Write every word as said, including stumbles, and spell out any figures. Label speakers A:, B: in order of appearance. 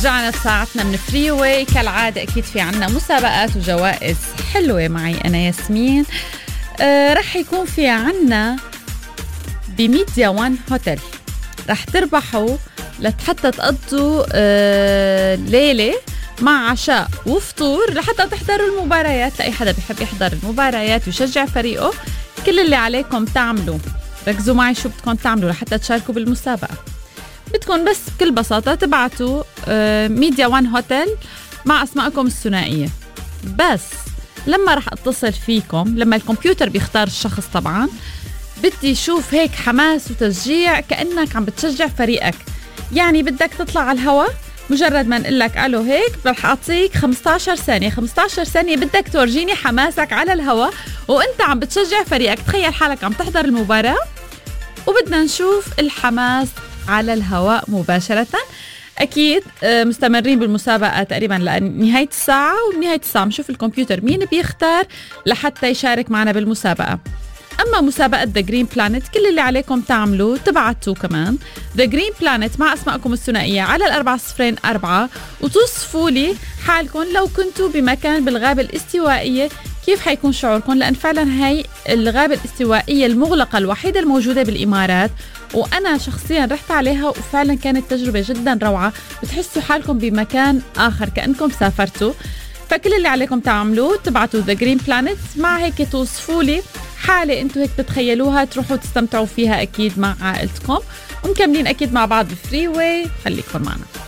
A: رجعنا بساعتنا من فري واي. كالعادة أكيد في عنا مسابقات وجوائز حلوة. معي أنا ياسمين. آه رح يكون في عنا بميديا وان هوتيل رح تربحوا لحتى تقضوا آه ليلة مع عشاء وفطور لحتى تحضروا المباريات. لأي حدا بيحب يحضر المباريات ويشجع فريقه، كل اللي عليكم تعملوا، ركزوا معي شو بدكم تعملوا لحتى تشاركوا بالمسابقة. بدكم بس بكل بساطة تبعتوا آه ميديا وان هوتيل مع أسماءكم الثنائية. بس لما رح اتصل فيكم، لما الكمبيوتر بيختار الشخص طبعا، بدي شوف هيك حماس وتشجيع كأنك عم بتشجع فريقك. يعني بدك تطلع على الهواء، مجرد ما نقول لك الو هيك رح اعطيك خمستاشر ثانية خمستاشر ثانية بدك تورجيني حماسك على الهواء وانت عم بتشجع فريقك. تخيل حالك عم تحضر المباراة وبدنا نشوف الحماس على الهواء مباشرة. أكيد مستمرين بالمسابقة تقريبا لنهاية الساعة، وبنهاية الساعة نشوف الكمبيوتر مين بيختار لحتى يشارك معنا بالمسابقة. أما مسابقة The Green Planet، كل اللي عليكم تعملوا تبعتوا كمان The Green Planet مع أسماءكم الثنائية على الأربعة صفرين أربعة وتوصفوا لي حالكم لو كنتوا بمكان بالغابة الاستوائية كيف حيكون شعوركم، لأن فعلا هاي الغابة الاستوائية المغلقة الوحيدة الموجودة بالإمارات، وأنا شخصيا رحت عليها وفعلا كانت تجربة جدا روعة. بتحسوا حالكم بمكان آخر كأنكم سافرتوا. فكل اللي عليكم تعملوا تبعتوا The Green Planet مع هيك توصفوا لي حالة انتوا هيك تتخيلوها تروحوا تستمتعوا فيها أكيد مع عائلتكم. ومكملين أكيد مع بعض بفري واي، خليكم معنا.